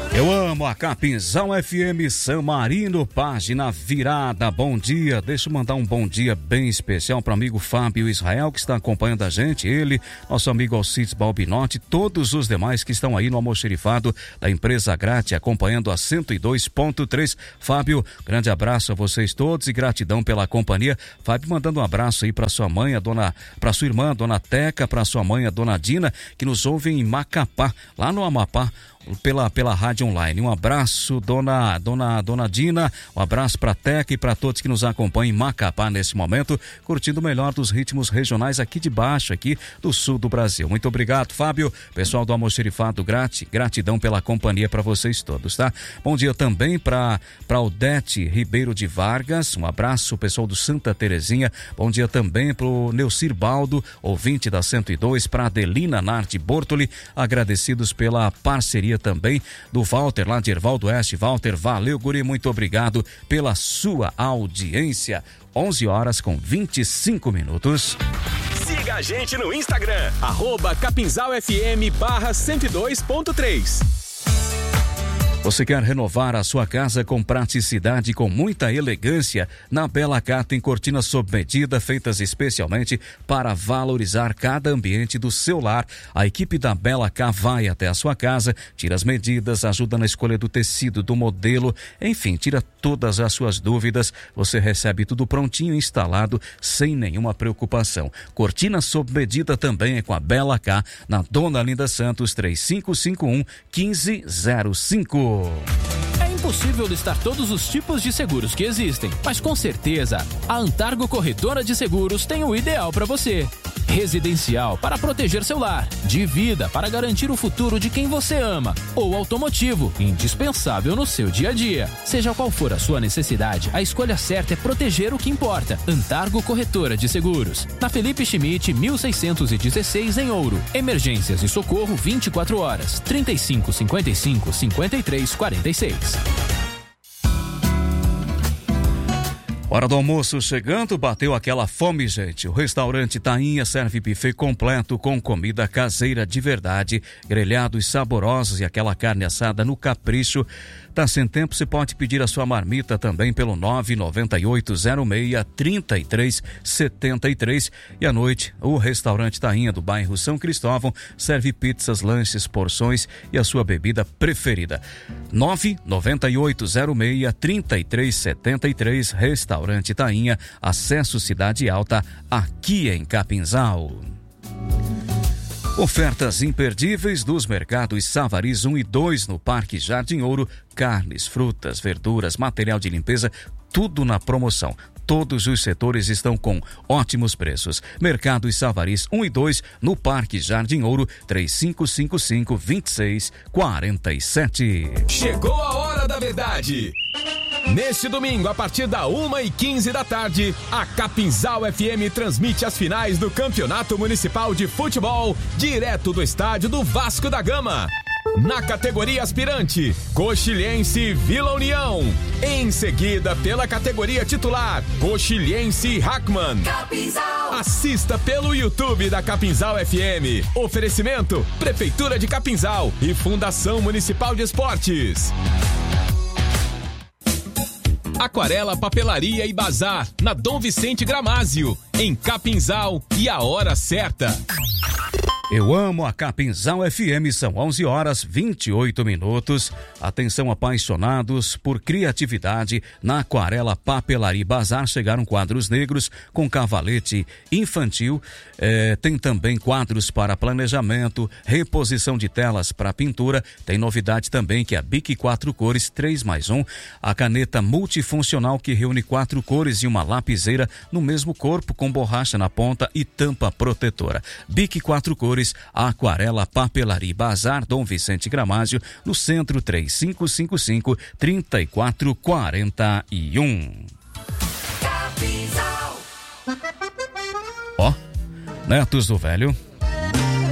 Eu amo a Capinzal FM San Marino, página virada. Bom dia, deixa eu mandar um bom dia bem especial para o amigo Fábio Israel, que está acompanhando a gente, ele, nosso amigo Alcides Balbinotti, todos os demais que estão aí no almoxerifado da empresa Grate, acompanhando a 102.3. Fábio, grande abraço a vocês todos e gratidão pela companhia. Fábio mandando um abraço aí para sua mãe, para sua irmã, a dona Teca, para sua mãe, a dona Dina, que nos ouvem em Macapá, lá no Amapá, pela rádio online. Um abraço, dona Dina, um abraço para a Teca e para todos que nos acompanham em Macapá nesse momento, curtindo o melhor dos ritmos regionais aqui de baixo, aqui do sul do Brasil. Muito obrigado, Fábio, pessoal do almoxerifado gratidão pela companhia para vocês todos, tá? Bom dia também para Odete Ribeiro de Vargas, um abraço, pessoal do Santa Terezinha. Bom dia também pro Neucir Baldo, ouvinte da 102, para Adelina Nardi Bortoli, agradecidos pela parceria também do Walter, lá de Erval do Oeste. Walter, valeu, guri, muito obrigado pela sua audiência. 11h25. Siga a gente no Instagram, @CapinzalFM/102.3. Você quer renovar a sua casa com praticidade e com muita elegância? Na Bela Cá tem cortinas sob medida feitas especialmente para valorizar cada ambiente do seu lar. A equipe da Bela Cá vai até a sua casa, tira as medidas, ajuda na escolha do tecido, do modelo, enfim, tira todas as suas dúvidas. Você recebe tudo prontinho, instalado, sem nenhuma preocupação. Cortina sob medida também é com a Bela Cá, na Dona Linda Santos, 3551-1505. É impossível listar todos os tipos de seguros que existem, mas com certeza a Antargo Corretora de Seguros tem o ideal para você. Residencial para proteger seu lar, de vida para garantir o futuro de quem você ama, ou automotivo, indispensável no seu dia a dia. Seja qual for a sua necessidade, a escolha certa é proteger o que importa. Antargo Corretora de Seguros, na Felipe Schmidt, 1616 em Ouro. Emergências e socorro 24 horas, 3555-5346. Hora do almoço chegando, bateu aquela fome, gente. O restaurante Tainha serve buffet completo com comida caseira de verdade, grelhados saborosos e aquela carne assada no capricho. Tá sem tempo, você pode pedir a sua marmita também pelo 99806-3373. E à noite, o restaurante Tainha do bairro São Cristóvão serve pizzas, lanches, porções e a sua bebida preferida. 99806-3373, restaurante Tainha, acesso Cidade Alta, aqui em Capinzal. Ofertas imperdíveis dos mercados Savaris 1 e 2 no Parque Jardim Ouro, carnes, frutas, verduras, material de limpeza, tudo na promoção. Todos os setores estão com ótimos preços. Mercados Savaris 1 e 2 no Parque Jardim Ouro, 3555-2647. Chegou a hora da verdade. Neste domingo, a partir da 1h15 da tarde, a Capinzal FM transmite as finais do Campeonato Municipal de Futebol, direto do estádio do Vasco da Gama. Na categoria aspirante, Coxilhense e Vila União. Em seguida, pela categoria titular, Coxilhense e Hackman. Capinzal. Assista pelo YouTube da Capinzal FM. Oferecimento, Prefeitura de Capinzal e Fundação Municipal de Esportes. Aquarela, Papelaria e Bazar, na Dom Vicente Gramázio, em Capinzal, e a hora certa. Eu amo a Capinzal FM, são 11h28. Atenção, apaixonados por criatividade, na Aquarela, Papelaria e Bazar chegaram quadros negros com cavalete infantil, tem também quadros para planejamento, reposição de telas para pintura, tem novidade também que é a Bic 4 cores 3+1, a caneta multifuncional que reúne 4 cores e uma lapiseira no mesmo corpo com borracha na ponta e tampa protetora. Bic 4 cores, Aquarela, Papelaria e Bazar, Dom Vicente Gramázio, no centro, 3555-3441. Ó, Netos do Velho.